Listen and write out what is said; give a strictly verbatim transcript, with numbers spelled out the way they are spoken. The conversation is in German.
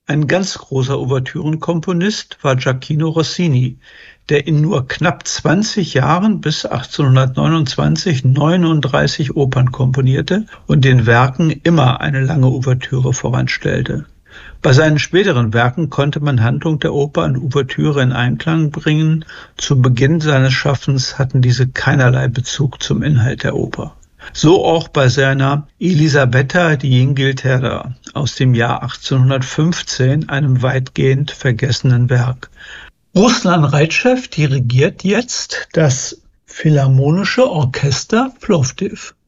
Ein ganz großer Ouvertürenkomponist war Gioachino Rossini, der in nur knapp zwanzig Jahren bis achtzehnhundertneunundzwanzig neununddreißig Opern komponierte und den Werken immer eine lange Ouvertüre voranstellte. Bei seinen späteren Werken konnte man Handlung der Oper und Ouvertüre in Einklang bringen. Zu Beginn seines Schaffens hatten diese keinerlei Bezug zum Inhalt der Oper. So auch bei seiner Elisabetta di Inghilterra aus dem Jahr achtzehnhundertfünfzehn, einem weitgehend vergessenen Werk. Ruslan Reitschew dirigiert jetzt das Philharmonische Orchester Plovdiv.